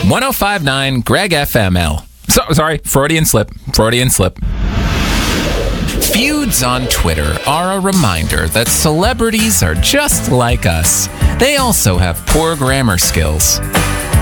1059 Greg FML. Sorry, Freudian slip. Feuds on Twitter are a reminder that celebrities are just like us. They also have poor grammar skills.